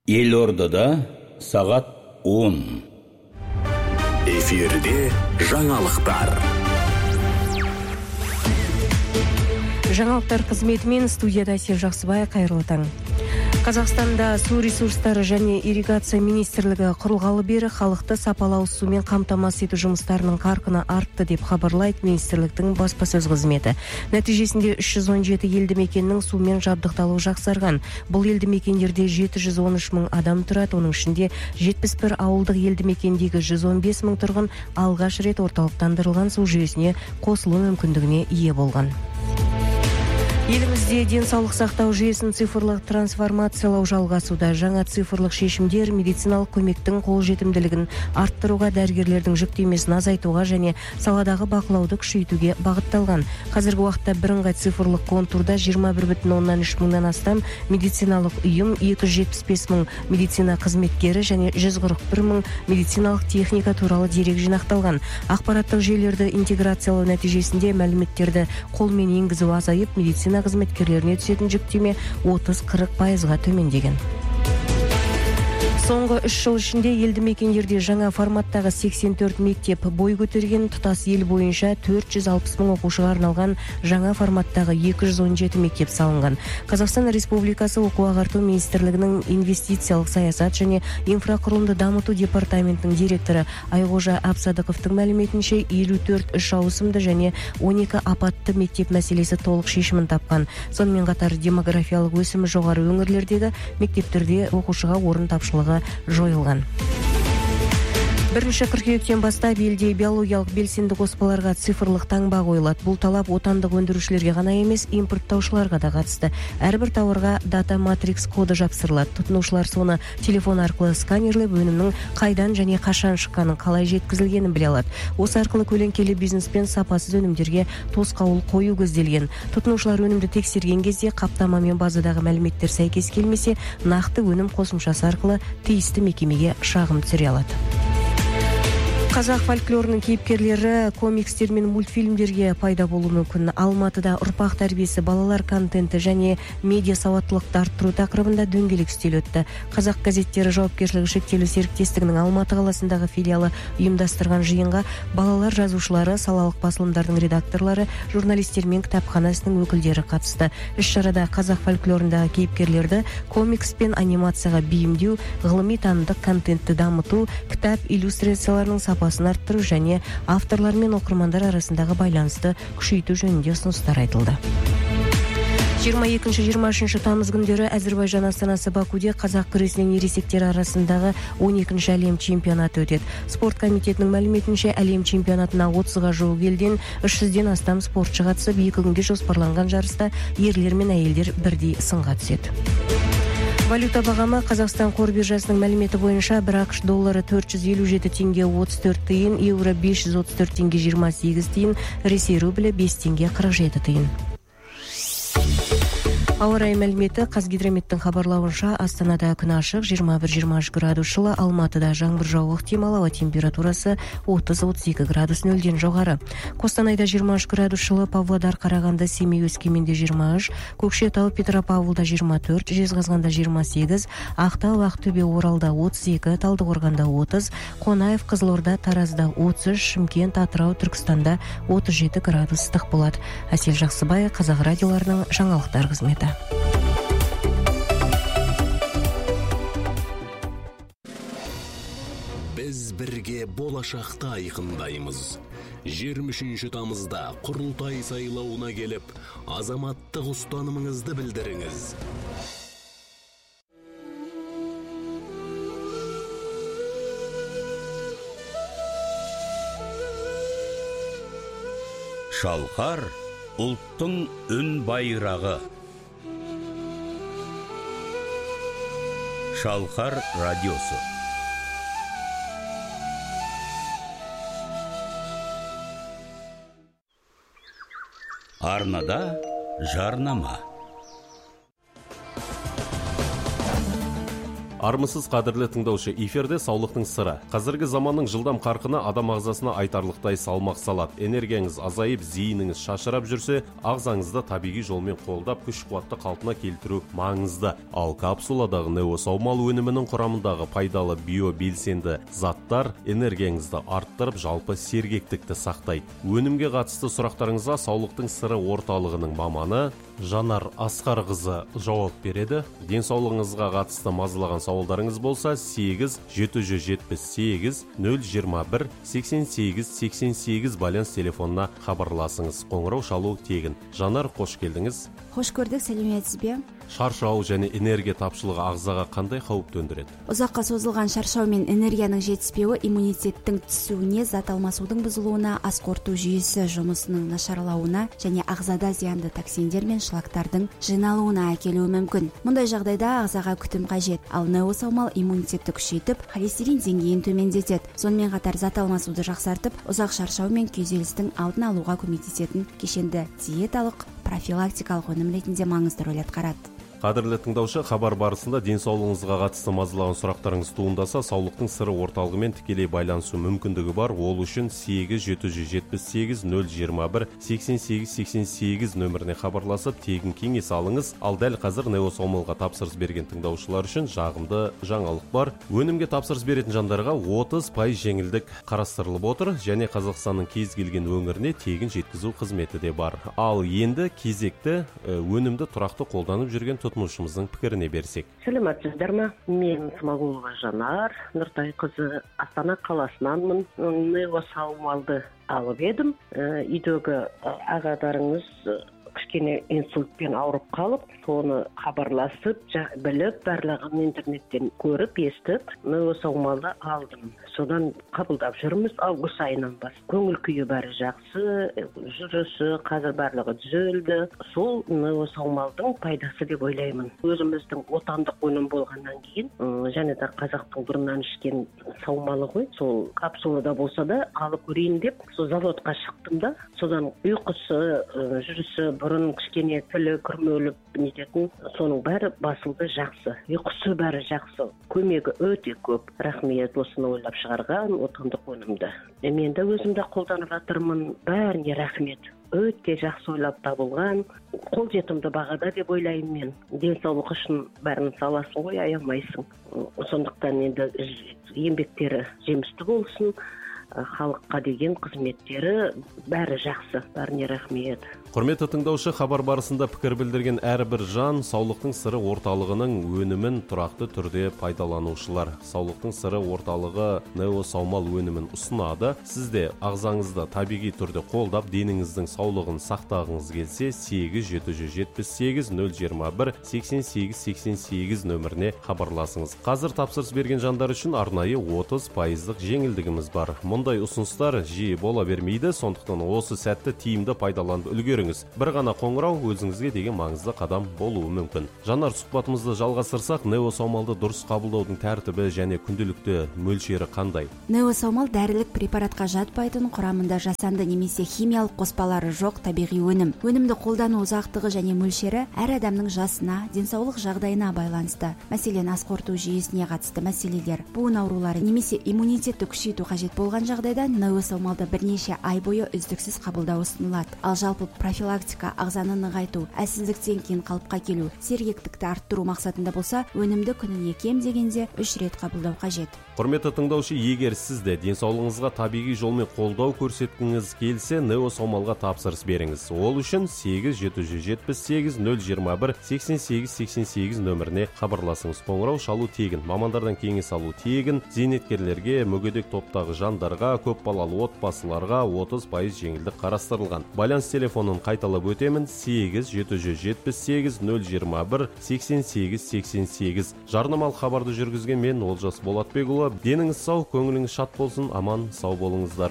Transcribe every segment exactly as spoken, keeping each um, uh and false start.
Елордада сағат он. Эфирде жаңалықтар. Жаңалықтар қызметімен студияда Әсел Жақсыбай, қайырлы таң. Қазақстанда су ресурстары және ирригация министрлігі құрылғалы бері халықты сапалы ауыз сумен қамтамасыз ету жұмыстарының қарқыны артты деп хабарлайды министрліктің баспасөз қызметі. Нәтижесінде үш жүз он жеті елді мекеннің сумен жабдықталуы жақсарған. Бұл елді мекендерде жеті жүз он үш мың адам тұрады. Оның ішінде жетпіс бір ауылдық елді мекендегі жүз он бес мың тұрғын алғаш рет орталықтандырылған су жүйесіне қосылу мүмкіндігіне ие болған. Елімізде денсаулық сақтау жүйесін цифрлық трансформациялау жалғасуда. Жаңа цифрлық шешімдер медициналық көмектің қолжетімділігін арттыруға, дәрігерлердің жүктемесін азайтуға және саладағы бақылауды күшейтуге бағытталған. Қазіргі уақытта бірыңғай цифрлық контурда жиырма бір бүтін оннан үш мыңнан астам медициналық ұйым, екі жүз жетпіс бес мың медицина қызметкері және жүз қырық бір мың медициналық техника туралы дерек жинақталған. Ақпараттық жүйелерді интеграциялау нәтижесінде мәліметтерді қолмен енгізу азайып, медицина қызметкерлеріне түсетін жүктеме отыз қырық пайызға төмендеген. Соңғы үш жыл ішінде елді мекендерде жаңа форматтағы сексен төрт мектеп бой көтерген. Тұтас ел бойынша төрт жүз алпыс мың оқушыға арналған жаңа форматтағы екі жүз он жеті мектеп салынған. Қазақстан Республикасы оқу-ағарту министрлігінің инвестициялық саясат және инфрақұрылымды дамыту департаментінің директоры Айғожа Абсадықовтың мәліметінше елу төрт үш ауысымды және он екі апатты мектеп мәселесі толық шешімін тапқан. Сонымен қатар демографиялық өсімі жоғары өңірлердегі мектептерде оқушыға орын тапшылығы жойылған. Бірінші қыркүйектен бастап елде биологиялық белсенді қоспаларға цифрлық таңба қойылады. Бұл талап отандық өндірушілерге ғана емес, импорттаушыларға да қатысты. Әрбір тауарға дата матрикс коды жапсырылады. Тұтынушылар соны телефон арқылы сканерлеп, өнімнің қайдан және қашан шыққанын, қалай жеткізілгенін біле алады. Осы арқылы көлеңкелі бизнес пен сапасыз өнімдерге тосқауыл қою көзделген. Тұтынушылар өнімді тексерген кезде қаптама мен базадағы мәліметтер сәйкес келмесе, нақты өнім қосымшасы арқылы тиісті мекемеге шағым түсіре алады. Қазақ фольклорының кейіпкерлері комикстер мен мультфильмдерге пайда болуы мүмкін. Алматыда ұрпақ тәрбиесі, балалар контенті және медиа сауаттылықты арттыру тақырыбында дөңгелек үстел өтті. Қазақ газеттері жауапкершілігі шектеулі серіктестігінің Алматы қаласындағы филиалы ұйымдастырған жиынға балалар жазушылары, салалық басылымдардың редакторлары, журналистер мен кітапханасының өкілдері қатысты. Іс-шарада қазақ фольклорындағы кейіпкерлерді комикс пен анимацияға бейімдеу, ғылыми танымдық контентті дамыту, кітап иллюстрацияларының сапасын арттыру және авторлар мен оқырмандар арасындағы байланысты күшейту жөнінде ұсыныстар айтылды. жиырма екінші жиырма үшінші тамыз күндері Әзербайжан астанасы Бакуде қазақ күресінен ересектер арасындағы он екінші әлем чемпионаты өтеді. Спорт комитетінің мәліметінше әлем чемпионатына отызға жуық елден үш жүзден астам спортшы қатысып, екі күнге жоспарланған жарыста ерлер мен әйелдер бірдей сынға түседі. Валюта бағамы Қазақстан қор биржасының мәліметі бойынша бір ақш доллары төрт жүз елу жеті теңге отыз төрт тиын, еуро бес жүз отыз төрт теңге жиырма сегіз тиын, Ресей рублі бес теңге қырық жеті тиын. Ауа райы мәліметі. Қазгидрометтің хабарлауынша Астанада күн ашық, жиырма бір жиырма үш градус жылы, Алматыда жаңбыр жауы ықтимал, ауа температурасы отыз отыз екі градус нөлден жоғары. Қостанайда жиырма үш градус жылы, Павлодар, Қарағанды, Семей, Өскеменде жиырма үш, Көкшетау, Петропавлда жиырма төрт, Жезқазғанда жиырма сегіз, Ақтау, Ақтөбе, Оралда отыз екі, Талдықорғанда отыз, Қонаев, Қызылорда, Таразда отыз үш, Шымкент, Атырау, Түркістанда отыз жеті градус ыстық болады. Әсел Жақсыбай, Қазақ радиоларының жаңалықтар қызметі. Біз бірге болашақта айқындаймыз. жиырма үшінші тамызда құрылтай сайлауына келіп, азаматтық ұстанымыңызды білдіріңіз. Шалқар ұлттың үн байрағы. Шалқар радиосы. Арнада жарнама. Армысыз қадірлі тыңдаушы, эфирде саулықтың сыры. Қазіргі заманның жылдам қарқыны адам ағзасына айтарлықтай салмақ салады. Энергияңыз азайып, зейініңіз шашырап жүрсе, ағзаңызды табиғи жолмен қолдап, күш-қуатты қалпына келтіру маңызды. Ал капсуладағы неосаумал өнімінің құрамындағы пайдалы биобелсенді заттар энергияңызды арттырып, жалпы сергектікті сақтайды. Өнімге қатысты сұрақтарыңызға саулықтың сыры орталығының маманы Жанар Асқарқызы жауап береді. Денсаулығыңызға қатысты мазалаған сауалдарыңыз болса, сегіз жеті жүз жетпіс сегіз нөл жиырма бір сексен сегіз сексен сегіз байланыс телефонына хабарласыңыз. Қоңырау шалу тегін. Жанар, қош келдіңіз. Қош көрдік, сәлеметсіз бе? Шаршау және энергия тапшылығы ағзаға қандай қауіп төндіреді? Ұзаққа созылған шаршау мен энергияның жетіспеуі иммунитеттің түсуіне, зат алмасудың бұзылуына, ас қорыту жүйесі жұмысының нашарлауына және ағзада зиянды токсиндер мен шлактардың жиналуына әкелуі мүмкін. Мұндай жағдайда ағзаға күтім қажет. Ал неосаумал иммунитетті күшейтіп, холестерин деңгейін төмендетеді. Сонымен қатар зат алмасуды жақсартып, ұзақ шаршау мен күйзелістің алдын алуға көмектесетін кешенді диеталық профилактикалық өнім ретінде маңызды рөл атқарады. Қадірлі тыңдаушы, хабар барысында денсаулығыңызға қатысты мазалаған сұрақтарыңыз туындаса, саулықтың сыры орталығымен тікелей байланысу мүмкіндігі бар. Ол үшін сегіз жеті жүз жетпіс сегіз нөл жиырма бір сексен сегіз сексен сегіз нөміріне хабарласып, тегін кеңес алыңыз. Ал дәл қазір неосаумалға тапсырыс берген тыңдаушылар үшін жағымды жаңалық бар. Өнімге тапсырыс беретін жандарға отыз пайыз жеңілдік қарастырылып отыр, және Қазақстанның кез келген өңіріне тегін жеткізу қызметі де бар. Ал енді кезекті өнімді тұрақты қолданып жүрген тұтынушымыздың пікіріне берсек. Сәлеметсіздер ме? Мен Смағұлова Жанар, Нұртай қызы, Астана қаласынанмын. Неосаумалды алып едім. Үйдегі ағаларыңыз кішкене инсультпен ауырып қалып, соны хабарласып, біліп, барлығын интернеттен көріп, естіп, неосаумалды алдым. Содан қабылдап жүрміз, август айынан бас. Көңіл күйі бәрі жақсы, жүрісі, қазір барлығы түзелді. Сол неосаумалдың пайдасы деп ойлаймын. Өзіміздің отандық өнім болғаннан кейін, және де қазақтың бұрыннан ішкен саумалы ғой, сол капсулада болса да алып көрейін деп, сол заводқа шықтым да, содан ұйқысы, жүрісі, бұрын кішкене тілі күрмеліп нететін, соның бәрі басылды, жақсы. Ұйқысы бәрі жақсы. Көмегі өте көп. Рахмет, осыны ойлап шығарған отандық өнімді. Мен де өзімді қолданып жатырмын. Бәріне рахмет. Өте жақсы ойлап табылған, қолжетімді бағада деп ойлаймын мен. Денсаулық үшін бәрін саласың ғой, аямайсың. Сондықтан енді еңбектері жемісті болсын. Халыққа деген қызметтері бәрі жақсы. Бәріне рахмет. Құрметті тыңдаушы, хабар барысында пікір білдірген әрбір жан саулықтың сыры орталығының өнімін тұрақты түрде пайдаланушылар. Саулықтың сыры орталығы неосаумал өнімін ұсынады. Сізде ағзаңызды табиғи түрде қолдап, деніңіздің саулығын сақтағыңыз келсе, сегіз жеті жүз жетпіс сегіз нөл жиырма бір сексен сегіз сексен сегіз нөміріне хабарласыңыз. Қазір тапсырыс берген жандар үшін арнайы отыз пайыздық жеңілдігіміз бар. Мұндай ұсыныстар жиі бола бермейді, сондықтан осы сәтті тиімді пайдаланып үлгеріңіз. Бір ғана қоңырау өзіңізге деген маңызды қадам болуы мүмкін. Жанар, сұхбатымызды жалғастырсақ, неосаумалды дұрыс қабылдаудың тәртібі және күнделікті мөлшері қандай? Неосаумал дәрілік препаратқа жатпайтын, құрамында жасанды немесе химиялық қоспалары жоқ табиғи өнім. Өнімді қолдану ұзақтығы және мөлшері әр адамның жасына, денсаулық жағдайына байланысты. Мәселен, ас қорыту жүйесіне қатысты мәселелер, буын аурулары немесе иммунитетті күшейту қажет болған жағдайда неосаумалды бірнеше ай бойы үздіксіз қабылдау ұсынылады. Ал жалпы профилактика, ағзаны нығайту, әлсіздіктен кейін қалыпқа келу, сергектікті арттыру мақсатында болса, өнімді күніне кем дегенде үш рет қабылдау қажет. Құрметті тыңдаушы, егер сізде денсаулығыңызға табиғи жолмен қолдау көрсеткіңіз келсе, неосаумалға тапсырыс беріңіз. Ол үшін сегіз жеті жүз жетпіс сегіз нөл жиырма бір сексен сегіз сексен сегіз нөміріне хабарласыңыз. Қоңырау шалу тегін, мамандардан кеңес алу тегін, зейнеткерлерге, мүгедек топтағы жандарға, көп балалы отбасыларға отыз пайыз жеңілдік қарастырылған. Байланыс телефонын қайталап өтемін: сегіз жеті жүз жетпіс сегіз нөл жиырма бір сексен сегіз сексен сегіз. Жарнамалық хабарды жүргізген мен Олжас Болатбекұлы. Деніңіз сау, көңіліңіз шат болсын, аман сау болыңыздар.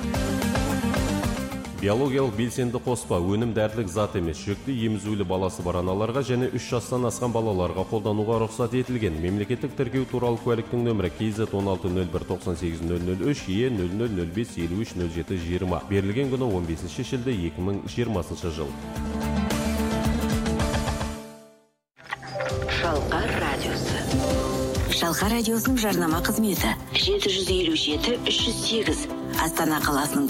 Биологиялық белсенді қоспа өнім дәрілік зат емес, жүкті емізулі баласы бар аналарға және үш жастан асқан балаларға қолдануға рұқсат етілген. Мемлекеттік тіркеу туралы куәліктің нөмірі кей зет он алты нөл бір тоқсан сегіз нөл нөл үш е нөл нөл нөл бес елу үш нөл жеті жиырма. Берілген күні он бесінші шілде екі мың жиырмасыншы жыл. Шалқар радиосы. Шалқар радиосының жарнама қызметі жеті жүз елу жеті үш жүз сегіз Астана қаласының